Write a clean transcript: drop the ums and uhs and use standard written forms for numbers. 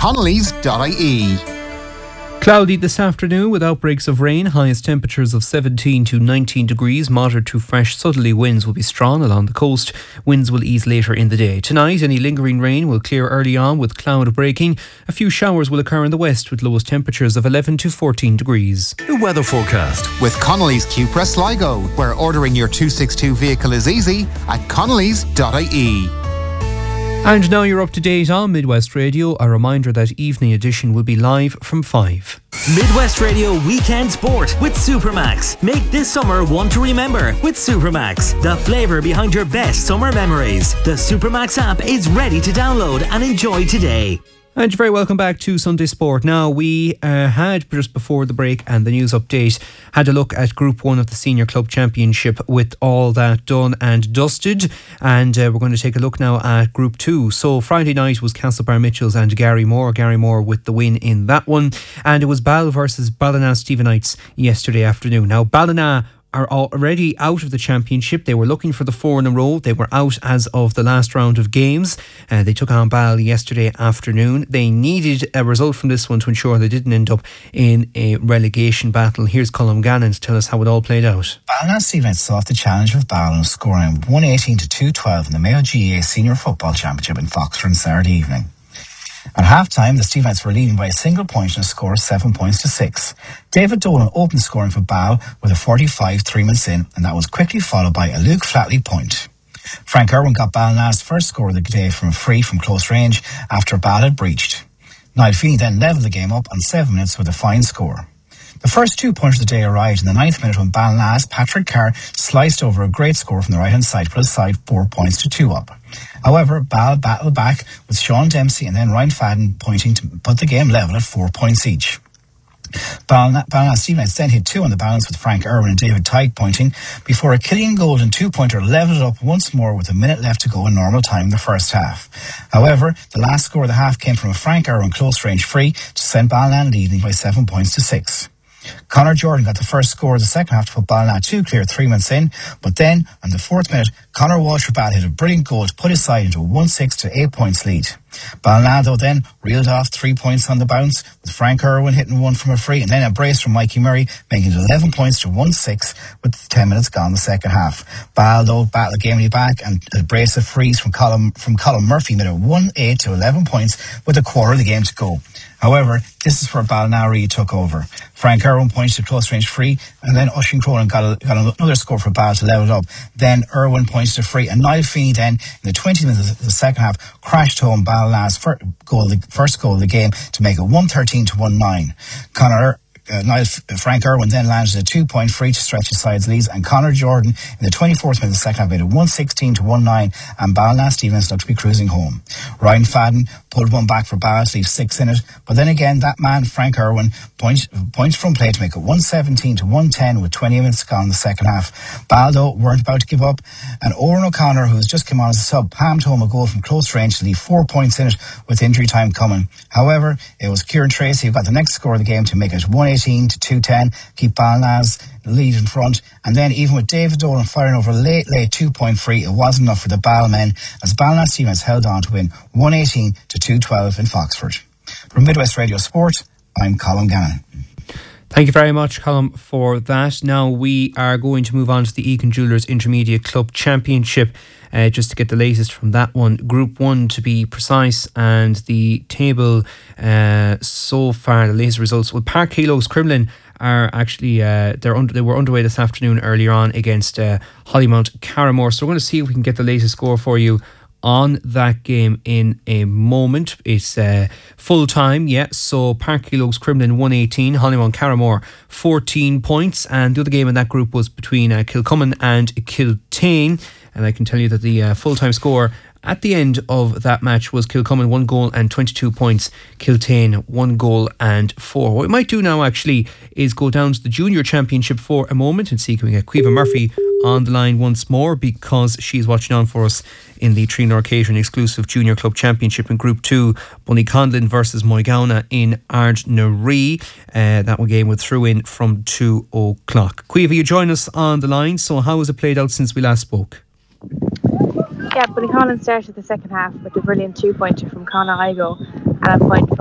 connellys.ie. Cloudy this afternoon with outbreaks of rain. Highest temperatures of 17 to 19 degrees. Moderate to fresh southerly winds will be strong along the coast. Winds will ease later in the day. Tonight, any lingering rain will clear early on with cloud breaking. A few showers will occur in the west with lowest temperatures of 11 to 14 degrees. The weather forecast with Connelly's Cupra Sligo, where ordering your 262 vehicle is easy at connellys.ie. And now you're up to date on Midwest Radio. A reminder that evening edition will be live from 5. Midwest Radio Weekend Sport with Supermax. Make this summer one to remember with Supermax, the flavour behind your best summer memories. The Supermax app is ready to download and enjoy today. And you're very welcome back to Sunday Sport. Now, we had, just before the break and the news update, had a look at Group 1 of the Senior Club Championship with all that done and dusted. And we're going to take a look now at Group 2. So Friday night was Castlebar Mitchells and Gary Moore. Gary Moore with the win in that one. And it was Ball versus Ballina Stephenites yesterday afternoon. Now, Ballina are already out of the championship. They were looking for the 4 in a row. They were out as of the last round of games. They took on Ball yesterday afternoon. They needed a result from this one to ensure they didn't end up in a relegation battle. Here's Colm Gannon to tell us how it all played out. Ballina Stephenites saw off the challenge of Ball, scoring 118 to 212 in the Mayo GAA Senior Football Championship in Foxford on Saturday evening. At half-time, the Stephenites were leading by a single point and a score of 7 points to 6. David Dolan opened scoring for Bow with a 45 3 minutes in, and that was quickly followed by a Luke Flatley point. Frank Irwin got Ballina's first score of the day from a free from close range after Ball had breached. Niall Feeney then levelled the game up on 7 minutes with a fine score. The first 2 points of the day arrived in the 9th minute when Ballina's Patrick Carr sliced over a great score from the right-hand side to put his side 4 points to 2 up. However, Ball battled back with Sean Dempsey and then Ryan Fadden pointing to put the game level at 4 points each. Ballina Stephenites then hit 2 on the balance with Frank Irwin and David Tyke pointing before a Killian Golden 2-pointer levelled it up once more with a minute left to go in normal time in the first half. However, the last score of the half came from a Frank Irwin close-range free to send Ballina leading by 7 points to 6. Conor Jordan got the first score of the second half to put Ballina 2 clear 3 minutes in, but then, on the 4th minute, Conor Walsh for Ball hit a brilliant goal to put his side into a 1-6 to 8 points lead. Ballina, though, then reeled off 3 points on the bounce, with Frank Irwin hitting one from a free, and then a brace from Mikey Murray, making it 11 points to 1-6 with 10 minutes gone in the second half. Ball, though, battled gamely back, and a brace of frees from Colm Murphy made it 1-8 to 11 points with a quarter of the game to go. However, this is where Ballina really took over. Frank Irwin points to close-range free, and then Oisin Cronin got another score for Ball to level it up. Then Irwin points to free, and Niall Feeney then, in the 20 minutes of the second half, crashed home Ballina's first goal of the game to make it 113 to 19. Frank Irwin then landed a 2-point free to stretch his side's leads, and Conor Jordan in the 24th minute of the second half made it 116 to 19, and Ballina Stephenites looked to be cruising home. Ryan Fadden pulled one back for Ball to leave 6 in it, but then again that man Frank Irwin points from play to make it 117 to 110 with 20 minutes gone in the second half. Ball, though, weren't about to give up, and Oran O'Connor, who has just come on as a sub, palmed home a goal from close range to leave 4 points in it with injury time coming. However, it was Kieran Tracy who got the next score of the game to make it 118 to 210, keep Ballina's lead in front, and then even with David Dolan firing over a late 2-point free, it wasn't enough for the Ball men as Ballina Stephenites held on to win 118 to 212 in Foxford. From Midwest Radio Sport, I'm Colm Gannon. Thank you very much, Colm, for that. Now we are going to move on to the Egan Jewellers Intermediate Club Championship, just to get the latest from that one. Group 1 to be precise, and the table so far, the latest results. Well, Park Kilos Crumlin are actually they were underway this afternoon earlier on against Hollymount Carramore. So we're going to see if we can get the latest score for you on that game in a moment. It's full time, yeah. So Park Kilos Crumlin 118, Hollymount Carramore 14 points, and the other game in that group was between Kilcummin and Kiltane. And I can tell you that the full time score at the end of that match was Kilcummin 1 goal and 22 points, Kiltane 1 goal and 4. What we might do now actually is go down to the Junior Championship for a moment and see if we can get Caoimhe Murphy on the line once more, because she's watching on for us in the Trinor Catering exclusive Junior Club Championship in Group 2, Bunnyconlin versus Moygauna in Ardnaree. That one game went through in from 2 o'clock. Caoimhe, you join us on the line. So how has it played out since we last spoke? Yeah, Bunnyconlin started the second half with a brilliant 2-pointer from Conor Igo and a point from